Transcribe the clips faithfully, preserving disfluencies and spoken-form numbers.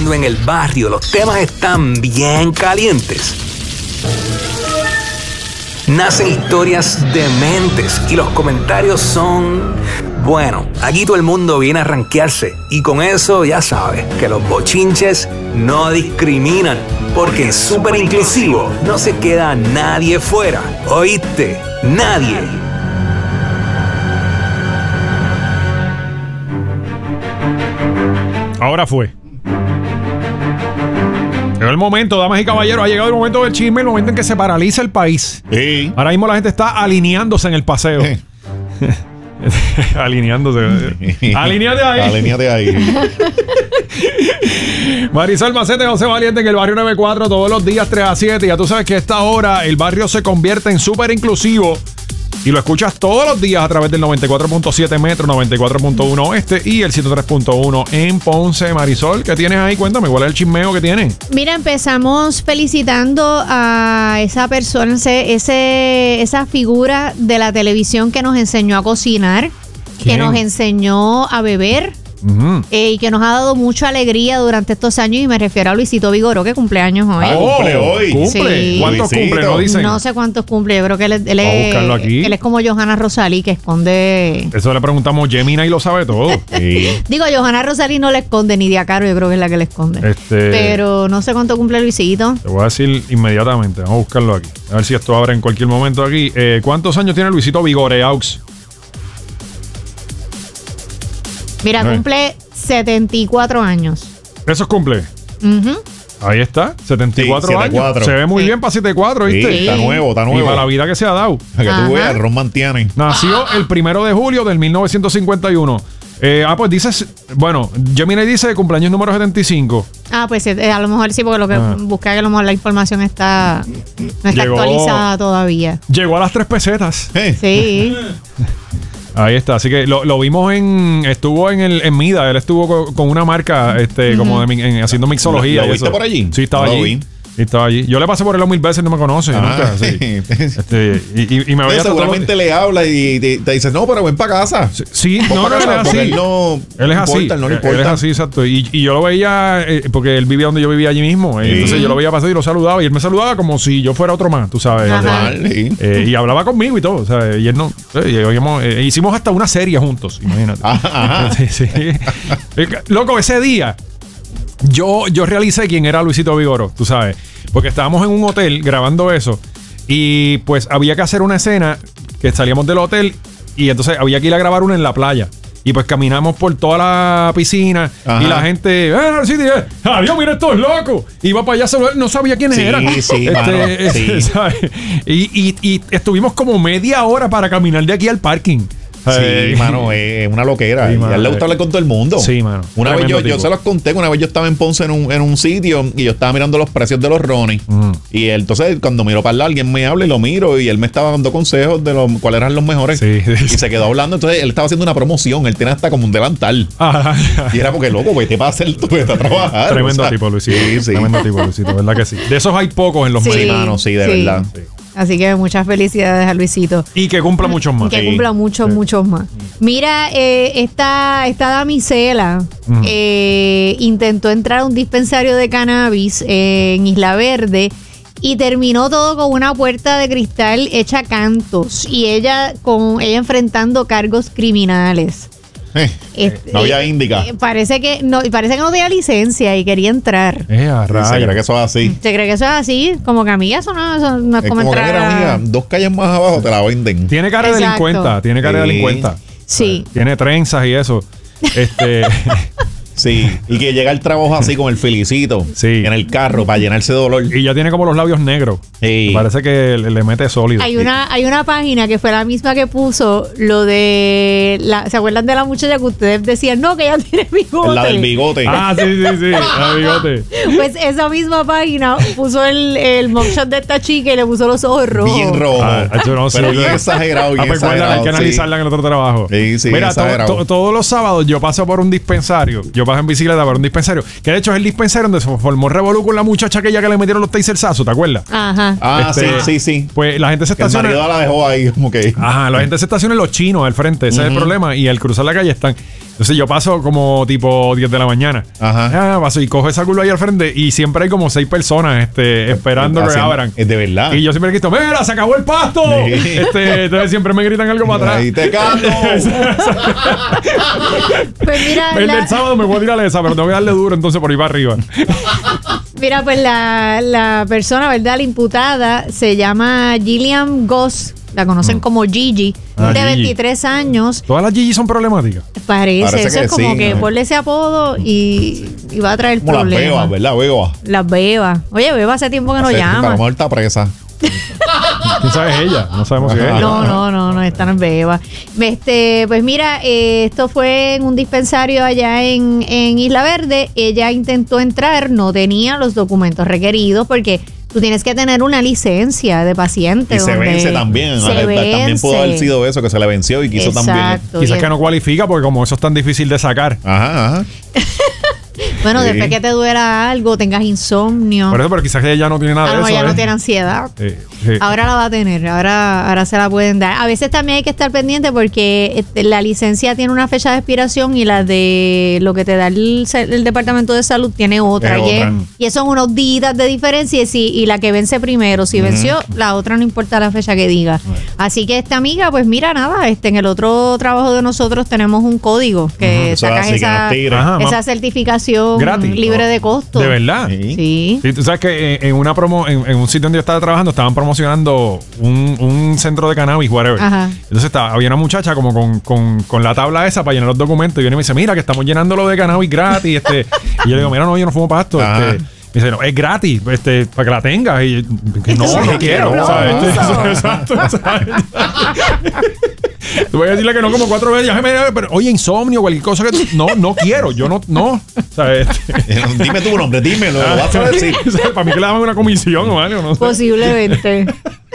cuando en el barrio los temas están bien calientes, nacen historias dementes y los comentarios son... Bueno, aquí todo el mundo viene a rankearse y con eso ya sabes que los bochinches no discriminan, porque en Súper Inclusivo no se queda nadie fuera. ¿Oíste? Nadie. Ahora fue. Llegó el momento, damas y caballeros, ha llegado el momento del chisme, el momento en que se paraliza el país. Sí. Ahora mismo la gente está alineándose en el paseo. Sí. Alineándose. Alineate ahí. Alineate ahí. Marisol Macete, José Valiente en el barrio noventa y cuatro todos los días tres a siete. Ya tú sabes que a esta hora el barrio se convierte en súper inclusivo. Y lo escuchas todos los días a través del noventa y cuatro punto siete Metro, noventa y cuatro punto uno Oeste y el ciento tres punto uno en Ponce. Marisol, ¿qué tienes ahí? Cuéntame, ¿cuál es el chismeo que tienen? Mira, empezamos felicitando a esa persona, ese, ese, esa figura de la televisión que nos enseñó a cocinar, ¿Quién? que nos enseñó a beber. Uh-huh. Eh, y que nos ha dado mucha alegría durante estos años, y me refiero a Luisito Vigoró, que cumpleaños hoy. Ah, cumple hoy. ¿Cumple? Sí. ¿Cuántos Luisito. cumple? No dicen. No sé cuántos cumple, yo creo que él, él, Vamos a buscarlo aquí. es, él es como Johanna Rosalí, que esconde... Eso le preguntamos, Gemina y lo sabe todo. Sí. Digo, Johanna Rosalí no le esconde, ni Diacaro, yo creo que es la que le esconde. Este- Pero no sé cuánto cumple Luisito. Te voy a decir inmediatamente. Vamos a buscarlo aquí. A ver si esto abre en cualquier momento aquí. Eh, ¿Cuántos años tiene Luisito Vigoreaux? Mira, A ver. cumple setenta y cuatro años. ¿Esos cumple? Ujú. Ahí está, setenta y cuatro Sí, años. setenta y cuatro. Se ve muy Sí. bien para setenta y cuatro, Sí, ¿viste? está nuevo, está Y nuevo. para la vida que se ha dado. Para que Ajá. tú veas, Ron mantiene. Nació el primero de julio del mil novecientos cincuenta y uno. Eh, ah, pues dices, bueno, Gemini dice cumpleaños número setenta y cinco. Ah, pues eh, a lo mejor sí, porque lo que Ah. busca que a lo mejor la información está no está Llegó- actualizada todavía. Llegó a las tres pesetas. Eh, Sí. Ahí está, así que lo, lo vimos en, estuvo en el en Mida, él estuvo co- con, una marca, este, como de, mi- en- haciendo mixología. ¿Lo y viste eso. por allí? Sí, estaba No lo allí. vi. Sí, estaba allí. Yo le pasé por él mil veces, no me conoce, Ah, nunca. Sí. Este, y, y- y me veía hasta todos los- seguramente le habla y te, te dice, no, pero ven para casa. Sí, sí, Ven no, no, pa' él es casa, porque así. Él no Él es así. importa, no le Él- importa. Él es así, exacto. Y, y yo lo veía, eh, porque él vivía donde yo vivía allí mismo. eh, Sí. Entonces yo lo veía pasar y lo saludaba. Y él me saludaba como si yo fuera otro más, tú sabes. Ajá. Normal, sí. Eh, y hablaba conmigo y todo. O sea, y él no. eh, y oíamos, eh, hicimos hasta una serie juntos, imagínate. Ajá, ajá. Sí, sí. Eh, Loco, ese día yo, yo realicé quién era Luisito Vigoró, tú sabes. Porque estábamos en un hotel grabando eso. Y pues había que hacer una escena que salíamos del hotel. Y entonces había que ir a grabar una en la playa. Y pues caminamos por toda la piscina. Ajá. Y la gente, ¡eh, Narciti, eh! ¡Adiós, mira estos locos! Iba para allá, se- no sabía quiénes Sí, eran. sí, mano, sí. ¿sabes? Y, y, y estuvimos como media hora para caminar de aquí al parking. Sí, mano, es una loquera. Sí, y a mano, él le gusta eh. hablar con todo el mundo. Sí, mano. Una vez Tremendo yo, yo tipo. se los conté, que una vez yo estaba en Ponce en un, en un sitio y yo estaba mirando los precios de los Ronnie. Mm. Y él, entonces, cuando miro para el lado, alguien me habla y lo miro y él me estaba dando consejos de los, cuáles eran los mejores. Sí, sí, Y sí. se quedó hablando. Entonces, él estaba haciendo una promoción. Él tiene hasta como un delantal. Ajá. Y era porque, loco, güey, te va a hacer tú, vete a trabajar. Tremendo O sea, tipo, Luisito. Sí, sí. Tremendo tipo, Luisito, ¿verdad que sí? De esos hay pocos en los Sí. Sí, medios. mano, sí, de Sí. verdad. Así que muchas felicidades a Luisito. Y que cumpla muchos más. Que Sí. cumpla muchos, Sí. muchos más. Mira, eh, esta, esta damisela Ujú. eh, intentó entrar a un dispensario de cannabis eh, en Isla Verde y terminó todo con una puerta de cristal hecha cantos y ella con ella enfrentando cargos criminales. Eh, Este, no había índica. eh, parece que no, parece que no tenía licencia y quería entrar. Eh, a Se rayos. cree que eso es así. ¿Se cree que eso es así? Como que amiga, eso no, eso no es Es como como que, entrar mira, a- amiga, dos calles más abajo te la venden. Tiene cara de Exacto. delincuenta. Tiene cara de Sí. delincuenta. Sí. Tiene trenzas y eso. Este. Sí, y que llega el trabajo así con el felicito Sí. en el carro para llenarse de dolor. Y ya tiene como los labios negros. Sí. Parece que le, le mete sólido. Hay una, hay una página que fue la misma que puso lo de la, ¿se acuerdan de la muchacha que ustedes decían no, que ella tiene bigote? La del bigote. Ah, sí, sí, sí. La bigote. Pues esa misma página puso el, el mugshot de esta chica y le puso los ojos rojos. Bien rojo. Ah, yo no sé. Pero bien exagerado, bien Ah, pues, guarda, exagerado. hay que sí. analizarla en el otro trabajo. Sí, sí, Mira, to- exagerado. to- todos los sábados yo paso por un dispensario. Yo paso en bicicleta por un dispensario. Que de hecho es el dispensario donde se formó revolú con la muchacha aquella que le metieron los tasersazos, ¿te acuerdas? Ajá. Ah, Este, sí, sí, sí. Pues la gente se Que el estaciona. marido la dejó ahí como que... Ajá, la gente se estaciona en los chinos al frente, ese es el problema. Y al cruzar la calle están. Entonces yo paso como tipo diez de la mañana. Ajá. Ah, paso y cojo esa curva ahí al frente y siempre hay como seis personas este, esperando que Haciendo- abran. Es de verdad. Y yo siempre grito, ¡mira, se acabó el pasto! Sí. Este, entonces siempre me gritan algo para atrás. Ahí te canto. Pues mira, El la- del sábado me voy a tirar esa, pero tengo que darle duro entonces por ahí para arriba. mira, pues la, la persona, ¿verdad? La imputada se llama Gillian Goss. La conocen como Gigi, Ah, de Gigi. veintitrés años. Todas las Gigi son problemáticas. Parece, Parece eso que es como sí, que ¿no? ponle ese apodo y, y va a traer Como las problemas. bebas, ¿verdad? Bebas. Las bebas. Oye, Beba hace tiempo que no Hace- A lo llama. mejor está presa. ¿Quién sabe es ella? No sabemos si es ella. No, no, no, no, esta no es Beba. Este, pues mira, eh, esto fue en un dispensario allá en, en Isla Verde. Ella intentó entrar, no tenía los documentos requeridos porque tú tienes que tener una licencia de paciente. Y se donde vence también. se Ah, También pudo haber vence. sido eso, que se le venció y quiso también. Exacto. Quizás y- que no cualifica porque como eso es tan difícil de sacar. Ajá, ajá. Bueno, Sí. después que te duela algo, tengas insomnio. Por eso, pero quizás ella no tiene nada a de lo eso. mejor ya ¿eh? no tiene ansiedad. Sí, sí. Ahora la va a tener, ahora, ahora se la pueden dar. A veces también hay que estar pendiente porque este, la licencia tiene una fecha de expiración y la de lo que te da el, el Departamento de Salud tiene otra. Es Y, es- otra. y son unos días de diferencia y, si- y la que vence primero, si venció, la otra no importa la fecha que diga. Así que esta amiga, pues mira, nada, este en el otro trabajo de nosotros tenemos un código que Eso sacas así que esa, nos tire. Ajá, esa ma- certificación Gratis. libre de costo. ¿De verdad? Sí. Sí. Sí, tú sabes que en, en una promo, en, en un sitio donde yo estaba trabajando, estaban promocionando un, un centro de cannabis, whatever. Ajá. Entonces estaba, había una muchacha como con, con, con la tabla esa para llenar los documentos. Y viene y me dice, mira, que estamos llenándolo de cannabis gratis. Este. Y yo le digo, mira, no, yo no fumo pasto. Ajá. Este. Me dice, no, es gratis, este, para que la tengas. Y que no, Eso no es quiero. que ¿sabes? no. Este, exacto, ¿sabes? Tú voy a decirle que no como cuatro veces. Ya me- pero, oye, insomnio, cualquier cosa que tú- no, no quiero, yo no, no. ¿Sabes? Este, Dime tu nombre, dímelo, lo vas a decir. para mí que le daban una comisión o algo, no sé. Posiblemente.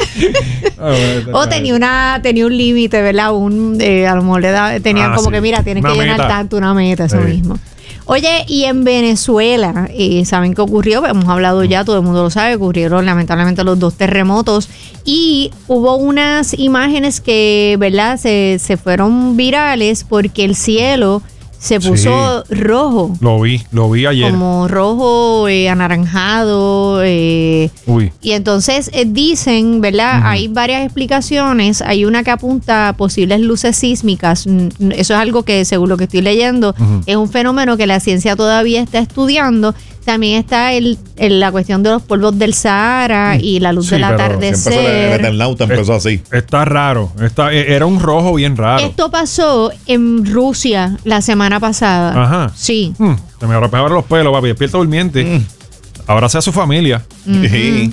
Ah, bueno, O tenía una tenía un límite, ¿verdad? Un, eh, a lo mejor le da, tenían Ah, como sí. que, mira, tienes Una que llenar meta. tanto, una meta, eso Sí. mismo. Oye, y en Venezuela, eh, ¿saben qué ocurrió? Hemos hablado ya, todo el mundo lo sabe, ocurrieron lamentablemente los dos terremotos y hubo unas imágenes que, ¿verdad? Se, se fueron virales porque el cielo se puso rojo. Lo vi, lo vi ayer. Como rojo, eh, anaranjado, eh, Uy. y entonces eh, dicen, ¿verdad? Hay varias explicaciones. Hay una que apunta a posibles luces sísmicas. Mm, Eso es algo que, según lo que estoy leyendo, Ujú. es un fenómeno que la ciencia todavía está estudiando. También está el, el- la cuestión de los polvos del Sahara y la luz Sí, del pero Siempre se le- el atardecer. Eternauta empezó así. Está raro. Está, e- era un rojo bien raro. Esto pasó en Rusia la semana pasada. Ajá. Sí. Mm, se me ahora los pelos, papi. Despierta durmiente. Mm. Abrace a su familia. Sí.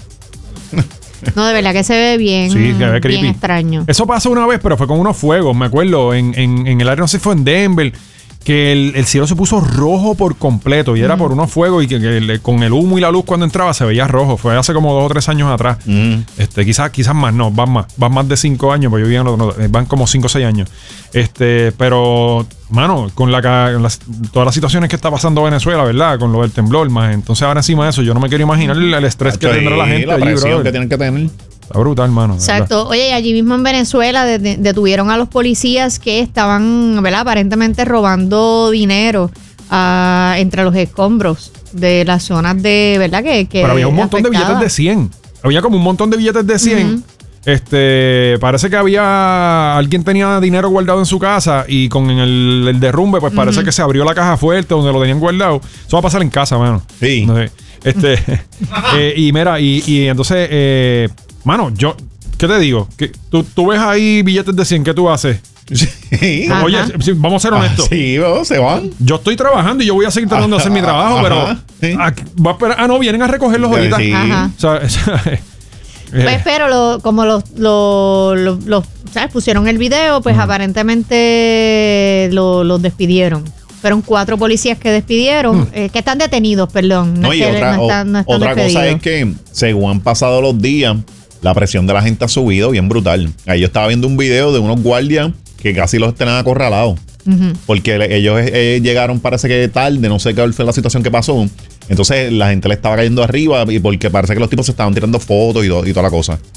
No, de verdad que se ve bien, Sí, se ve creepy. bien extraño. Eso pasó una vez, pero fue con unos fuegos. Me acuerdo en, en, en el área, no sé si fue en Denver, que el, el cielo se puso rojo por completo. Y era por unos fuegos y que, que le- con el humo y la luz cuando entraba se veía rojo. Fue hace como dos o tres años atrás. Mm. Este, quizás, quizás más, no, van más, van más de cinco años, pues yo vivía en otro- no, van como cinco o seis años. Este, pero, mano, con la, ca- las- todas las situaciones que está pasando Venezuela, ¿verdad? Con lo del temblor, más. Entonces, ahora encima de eso, yo no me quiero imaginar el, el estrés que Sí, tendrá la gente la allí, presión brother. que tienen que tener. Está brutal, mano. de verdad. Exacto. Oye, y allí mismo en Venezuela de- de- detuvieron a los policías que estaban, ¿verdad? Aparentemente robando dinero ah, entre los escombros de las zonas de, ¿verdad? Que, que Pero había un montón de afectadas. billetes de cien. Había como un montón de billetes de cien. Ujú. Este, parece que había alguien tenía dinero guardado en su casa y con el, el derrumbe, pues parece que se abrió la caja fuerte donde lo tenían guardado. Eso va a pasar en casa, mano. Sí. No sé. Este, eh, y mira, y, y entonces, eh, mano, yo, ¿qué te digo? Que tú, tú ves ahí billetes de cien, ¿qué tú haces? Sí. Ajá. Oye, si- vamos a ser Ah, honestos. sí, vamos, se van. Yo estoy trabajando y yo voy a seguir tratando de hacer mi trabajo, pero Ajá, sí. aquí- va a esperar- ah, no, vienen a recogerlos ahorita. Sí. Ajá. O sea, o sea, eh, Pues, pero lo- como los, los, los- los, ¿sabes? Pusieron el video, pues aparentemente lo- los despidieron. Fueron cuatro policías que despidieron, eh, que están detenidos, perdón. No, No, es y que otra, no están, no o- están otra cosa despedidos. es que, según han pasado los días, la presión de la gente ha subido bien brutal. Ahí yo estaba viendo un video de unos guardias que casi los tenían acorralados. Ujú. Porque le- ellos eh, llegaron, parece que tarde, no sé qué fue la situación que pasó. Entonces la gente le estaba cayendo arriba y porque parece que los tipos se estaban tirando fotos y, do- y toda la cosa.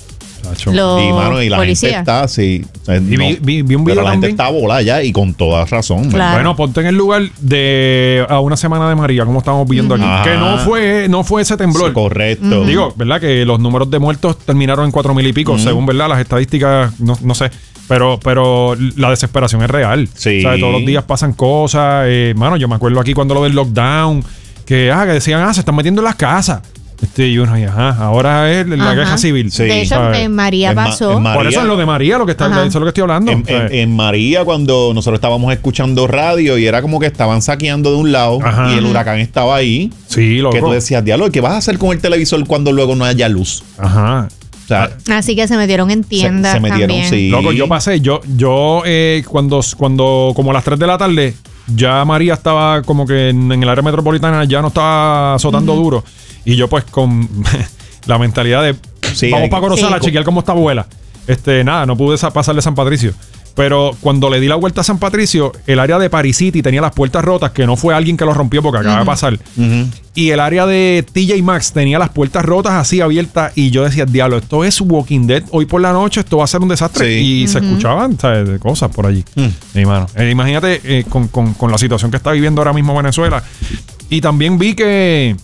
Chacho. los Y, mano, y la policías. gente está así. O sea, Y vi, no- vi- vi un video pero la gente también. está volada ya y con toda razón. Claro. Bueno, ponte en el lugar de a una semana de María, como estamos viendo aquí. Ajá. Que no fue, no fue ese temblor. Sí, correcto. Digo, ¿verdad? Que los números de muertos terminaron en cuatro mil y pico, según, ¿verdad? Las estadísticas, no, no sé. Pero, pero la desesperación es real. Sí. O sea, todos los días pasan cosas. Eh, mano, yo me acuerdo aquí cuando lo del lockdown, que, ah, que decían, ah, se están metiendo en las casas. Este, y uno, y, ajá, ahora es la Ajá. guerra civil. Sí. De hecho, ¿sabes? en María En Ma- pasó. en Ma- Por eso María- es lo de María, lo que está, Ajá. eso es lo que estoy hablando. En, O sea, en- en María, cuando nosotros estábamos escuchando radio y era como que estaban saqueando de un lado Ajá. y el huracán estaba ahí, sí, loco. que tú decías, diablo, ¿qué vas a hacer con el televisor cuando luego no haya luz? Ajá. O sea, Así que se metieron en se, tiendas se metieron, también. sí. Loco, yo pasé, yo, yo eh, cuando, cuando, como a las tres de la tarde, ya María estaba como que en, en el área metropolitana, ya no estaba azotando duro. Y yo pues con la mentalidad de Sí, vamos hay- para conocerla, sí. chequear cómo está abuela. Este, nada, no pude sa- pasarle San Patricio. Pero cuando le di la vuelta a San Patricio, el área de Paris City tenía las puertas rotas, que no fue alguien que lo rompió porque acaba de pasar. Ujú. Y el área de T J Maxx tenía las puertas rotas así abiertas. Y yo decía, diablo, esto es Walking Dead. Hoy por la noche esto va a ser un desastre. Sí. Y se escuchaban, ¿sabes? De cosas por allí. Mm. Y, mano, eh, imagínate eh, con, con- con la situación que está viviendo ahora mismo Venezuela. Y también vi que.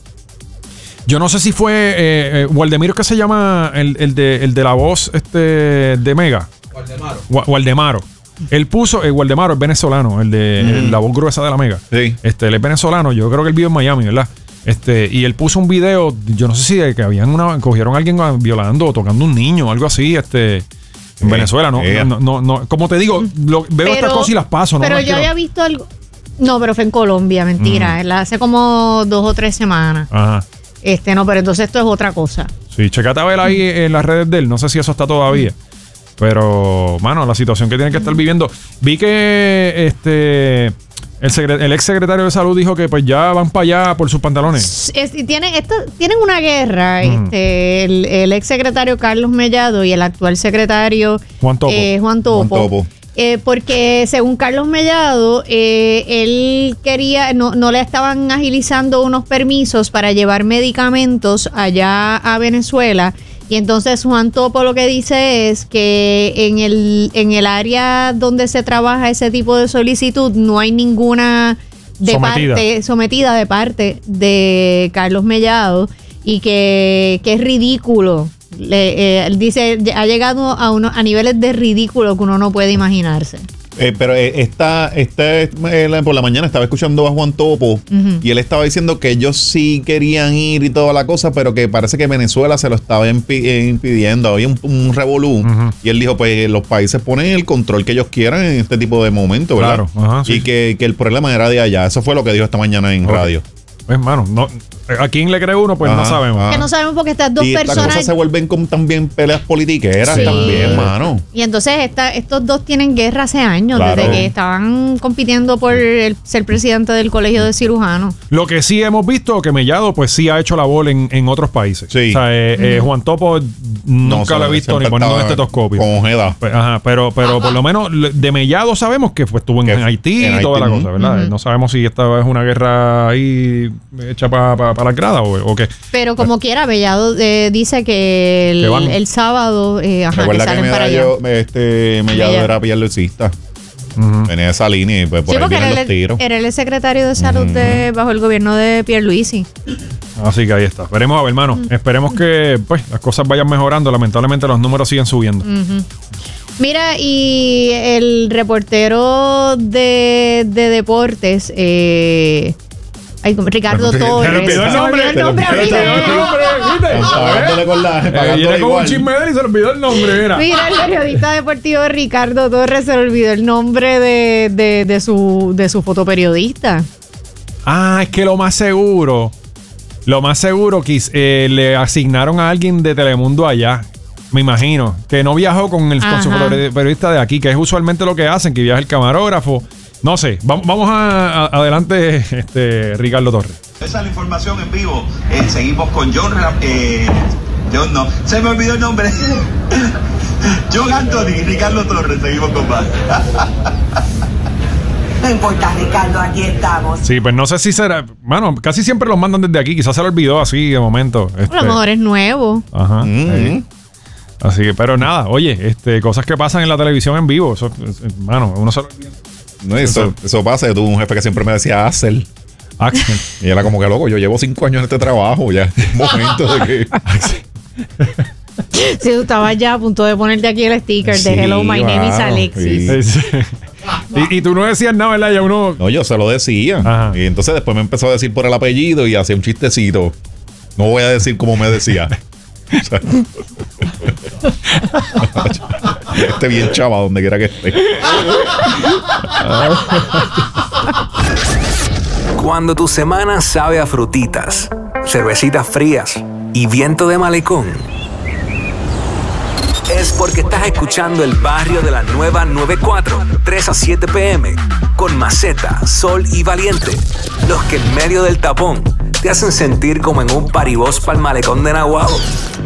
Yo no sé si fue eh, eh, Waldemiro, que se llama el, el de, el de la voz este de Mega. Waldemaro. Wa- Waldemaro. Él puso, eh, Waldemaro es venezolano, el de el- la voz gruesa de la Mega. Sí. Este, él es venezolano, yo creo que él vive en Miami, ¿verdad? Este, y él puso un video, yo no sé si de que habían una, cogieron a alguien violando o tocando a un niño o algo así, este, en Sí, Venezuela, no, sí. no, no, no, como te digo, lo- veo estas cosas y las paso, ¿no? Pero las yo quiero- había visto algo. No, pero fue en Colombia, mentira. ¿verdad? Hace como dos o tres semanas. Ajá. Este, no, pero entonces esto es otra cosa. Sí, checate a ver ahí en las redes de él, no sé si eso está todavía. Pero, mano, la situación que tienen que estar viviendo. Vi que este el, secre- el ex secretario de salud dijo que pues ya van para allá por sus pantalones. Es- y tienen, esto, tienen una guerra, Ujú. este, el, el ex secretario Carlos Mellado y el actual secretario Juan Topo. eh, Juan Topo. Juan Topo. Eh, porque según Carlos Mellado, eh, él quería, no, no le estaban agilizando unos permisos para llevar medicamentos allá a Venezuela. Y entonces Juan Topo lo que dice es que en el, en el área donde se trabaja ese tipo de solicitud no hay ninguna de Sometida. parte sometida de parte de Carlos Mellado y que, que es ridículo. Le, eh, él dice, ha llegado a, uno, a niveles de ridículo que uno no puede imaginarse. Eh, pero eh, esta, esta eh, la- por la mañana estaba escuchando a Juan Topo Ujú. y él estaba diciendo que ellos sí querían ir y toda la cosa, pero que parece que Venezuela se lo estaba impi- eh, impidiendo. Había un, un revolú. Ujú. Y él dijo, pues los países ponen el control que ellos quieran en este tipo de momentos, ¿verdad? Claro, ajá, sí, y sí. Que, que el problema era de allá. Eso fue lo que dijo esta mañana en Ok. radio. Pues, mano, no, ¿a quién le cree uno? Pues no Ajá, sabemos. ajá. Que no sabemos porque estas dos y estas personas... cosas se vuelven como también peleas politiqueras Sí. también, mano. Y entonces esta- estos dos tienen guerra hace años, Claro. desde que estaban compitiendo por el- ser presidente del colegio de cirujanos. Lo que sí hemos visto que Mellado pues sí ha hecho la bola en, en otros países. Sí. O sea, eh, eh, Juan Topo nunca No, lo he visto ni siempre poniendo un estaba estetoscopio. Con ojeda. Pe- Ajá, pero, pero por lo menos le- de Mellado sabemos que pues, estuvo en, Que en Haití en y toda Haití, la cosa, ¿verdad? ujú. No sabemos si esta es una guerra ahí hecha para pa, pa las gradas o, o qué. Pero como quiera, Bellado eh, dice que el, Que van. el sábado eh, ajá, que Recuerda que, salen para allá. Medallo, este, Mellado Mellado. era pierlucista. Ujú. Venía de esa línea y pues por Sí, ahí porque vienen era los el, tiros. era el secretario de salud de, bajo el gobierno de Pierluisi. Así que ahí está. Veremos a ver, hermano. Esperemos que pues las cosas vayan mejorando. Lamentablemente los números siguen subiendo. Ujú. Mira, y el reportero de, de deportes, eh, ay, como Ricardo Se le Torres. olvidó el Se me nombre. olvidó el nombre Se le olvidó el ahorita. nombre. Pagándole con la. Eh, pagándole viene con un igual. chisme de él y se le olvidó el nombre, mira. Mira, el periodista deportivo Ricardo Torres se le olvidó el nombre de, de, de su, de su fotoperiodista. Ah, es que lo más seguro, lo más seguro que eh, le asignaron a alguien de Telemundo allá. Me imagino, que no viajó con, el, con su Ajá. periodista de aquí, que es usualmente lo que hacen, que viaja el camarógrafo. No sé, vamos, vamos a, a- adelante, este Ricardo Torres. Esa es la información en vivo. Eh, seguimos con John Ra- eh, John no, se me olvidó el nombre. John Anthony, Ricardo Torres, seguimos con más. No importa, Ricardo, aquí estamos. Sí, pues no sé si será. Mano, casi siempre los mandan desde aquí, quizás se lo olvidó así de momento. A este, lo mejor es nuevo. Ajá. Mm. sí. Así que, pero nada, oye, este, cosas que pasan en la televisión en vivo. Eso, hermano, uno se lo No, eso, eso pasa. Yo tuve un jefe que siempre me decía Axel. Axel. Y era como que loco, yo llevo cinco años en este trabajo. Ya es momento de que. Si tú estabas ya a punto de ponerte aquí el sticker Sí, de Hello, my name is claro, Alexis. sí. y, y tú no decías nada, ¿verdad? Ya uno. No, yo se lo decía. Ajá. Y entonces después me empezó a decir por el apellido y hacía un chistecito. No voy a decir cómo me decía. O sea, esté bien chava donde quiera que esté. Cuando tu semana sabe a frutitas, cervecitas frías y viento de malecón, es porque estás escuchando El Barrio de la Nueva noventa y cuatro, tres a siete p m, con Maceta, Sol y Valiente, los que en medio del tapón te hacen sentir como en un paribós pa'l malecón de Naguabo.